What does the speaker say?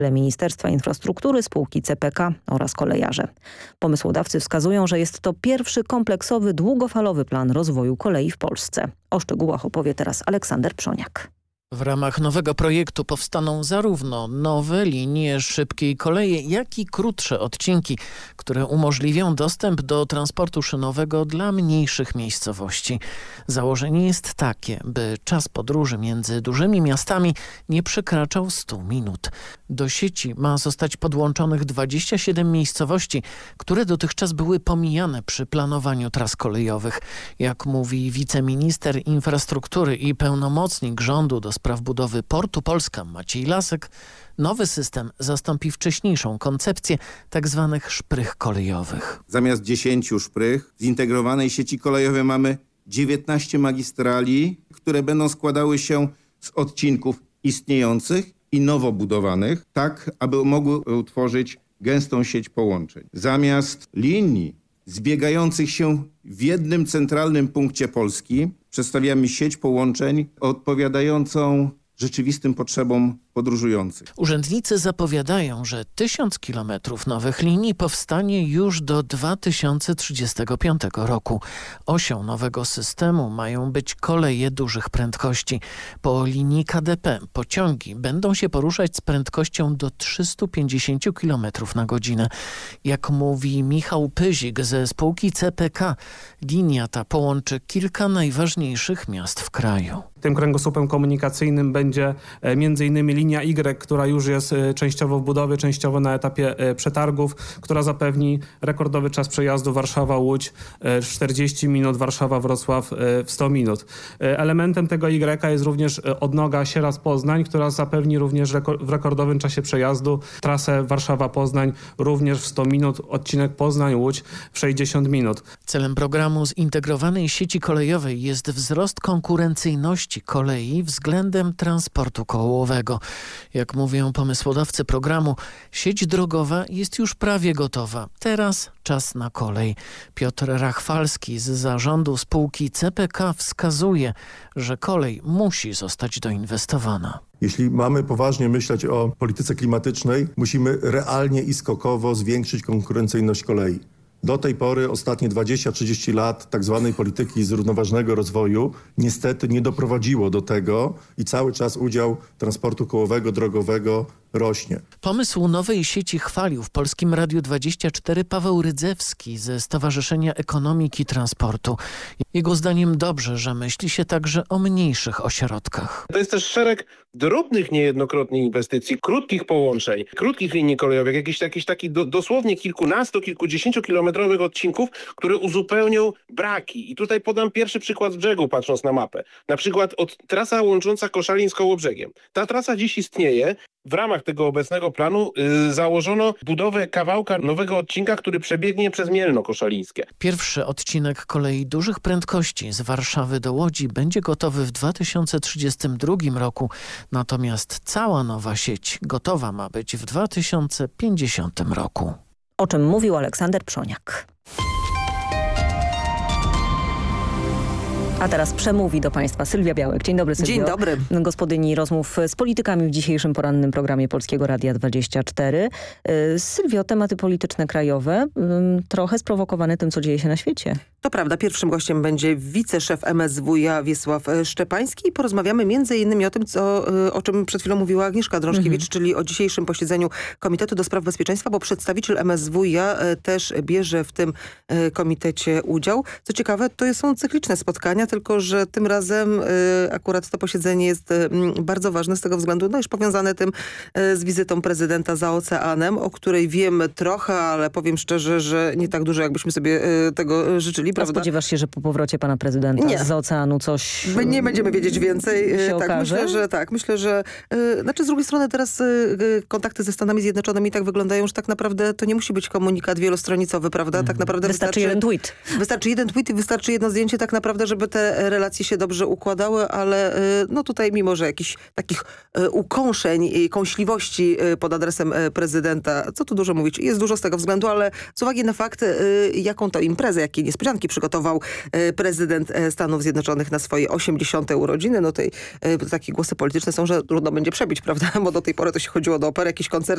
Ministerstwa Infrastruktury, spółki CPK oraz kolejarze. Pomysłodawcy wskazują, że jest to pierwszy kompleksowy, długofalowy plan rozwoju kolei w Polsce. O szczegółach opowie teraz Aleksander Przoniak. W ramach nowego projektu powstaną zarówno nowe linie szybkiej kolei, jak i krótsze odcinki, które umożliwią dostęp do transportu szynowego dla mniejszych miejscowości. Założenie jest takie, by czas podróży między dużymi miastami nie przekraczał 100 minut. Do sieci ma zostać podłączonych 27 miejscowości, które dotychczas były pomijane przy planowaniu tras kolejowych. Jak mówi wiceminister infrastruktury i pełnomocnik rządu do spraw budowy Portu Polska Maciej Lasek, nowy system zastąpi wcześniejszą koncepcję tzw. szprych kolejowych. Zamiast 10 szprych w zintegrowanej sieci kolejowej mamy 19 magistrali, które będą składały się z odcinków istniejących i nowo budowanych, tak aby mogły utworzyć gęstą sieć połączeń. Zamiast linii zbiegających się w jednym centralnym punkcie Polski przedstawiamy sieć połączeń odpowiadającą rzeczywistym potrzebom podróżujących. Urzędnicy zapowiadają, że 1000 kilometrów nowych linii powstanie już do 2035 roku. Osią nowego systemu mają być koleje dużych prędkości. Po linii KDP pociągi będą się poruszać z prędkością do 350 km na godzinę. Jak mówi Michał Pyzik ze spółki CPK, linia ta połączy kilka najważniejszych miast w kraju. Tym kręgosłupem komunikacyjnym będzie m.in. linia Y, która już jest częściowo w budowie, częściowo na etapie przetargów, która zapewni rekordowy czas przejazdu Warszawa-Łódź 40 minut, Warszawa-Wrocław w 100 minut. Elementem tego Y jest również odnoga Sieradz-Poznań, która zapewni również w rekordowym czasie przejazdu trasę Warszawa-Poznań również w 100 minut, odcinek Poznań-Łódź w 60 minut. Celem programu zintegrowanej sieci kolejowej jest wzrost konkurencyjności kolei względem transportu kołowego. Jak mówią pomysłodawcy programu, sieć drogowa jest już prawie gotowa. Teraz czas na kolej. Piotr Rachwalski z zarządu spółki CPK wskazuje, że kolej musi zostać doinwestowana. Jeśli mamy poważnie myśleć o polityce klimatycznej, musimy realnie i skokowo zwiększyć konkurencyjność kolei. Do tej pory, ostatnie 20-30 lat tak zwanej polityki zrównoważonego rozwoju niestety nie doprowadziło do tego i cały czas udział transportu kołowego, drogowego rośnie. Pomysł nowej sieci chwalił w Polskim Radiu 24 Paweł Rydzewski ze Stowarzyszenia Ekonomiki Transportu. Jego zdaniem dobrze, że myśli się także o mniejszych ośrodkach. To jest też szereg drobnych niejednokrotnie inwestycji, krótkich połączeń, krótkich linii kolejowych, jakichś takich dosłownie kilkunastu, kilkudziesięciokilometrowych odcinków, które uzupełnią braki. I tutaj podam pierwszy przykład z brzegu, patrząc na mapę. Na przykład trasa łącząca Koszalin z Kołobrzegiem. Ta trasa dziś istnieje. W ramach tego obecnego planu założono budowę kawałka nowego odcinka, który przebiegnie przez Mielno Koszalińskie. Pierwszy odcinek kolei dużych prędkości z Warszawy do Łodzi będzie gotowy w 2032 roku, natomiast cała nowa sieć gotowa ma być w 2050 roku. O czym mówił Aleksander Przoniak. A teraz przemówi do Państwa Sylwia Białek. Dzień dobry, Sylwio. Dzień dobry. Gospodyni rozmów z politykami w dzisiejszym porannym programie Polskiego Radia 24. Sylwio, tematy polityczne krajowe, trochę sprowokowane tym, co dzieje się na świecie. To prawda, pierwszym gościem będzie wiceszef MSWiA Wiesław Szczepański i porozmawiamy m.in. o tym, o czym przed chwilą mówiła Agnieszka Drążkiewicz, czyli o dzisiejszym posiedzeniu Komitetu do Spraw Bezpieczeństwa, bo przedstawiciel MSWiA też bierze w tym komitecie udział. Co ciekawe, to są cykliczne spotkania, tylko że tym razem akurat to posiedzenie jest bardzo ważne z tego względu, no już powiązane tym z wizytą prezydenta za oceanem, o której wiem trochę, ale powiem szczerze, że nie tak dużo, jakbyśmy sobie tego życzyli. Prawda? Spodziewasz się, że po powrocie pana prezydenta z oceanu coś nie będziemy wiedzieć więcej. Myślę, że z drugiej strony teraz kontakty ze Stanami Zjednoczonymi tak wyglądają, że tak naprawdę to nie musi być komunikat wielostronicowy, prawda? Tak naprawdę wystarczy jeden tweet. Wystarczy jeden tweet i wystarczy jedno zdjęcie tak naprawdę, żeby te relacje się dobrze układały, ale no tutaj mimo, że jakichś takich ukąszeń i kąśliwości pod adresem prezydenta, co tu dużo mówić, jest dużo z tego względu, ale z uwagi na fakt, jaką to imprezę, jakie niespodzianki przygotował prezydent Stanów Zjednoczonych na swoje 80. urodziny, no takie głosy polityczne są, że trudno będzie przebić, prawda? Bo do tej pory to się chodziło do opery, jakichś koncertów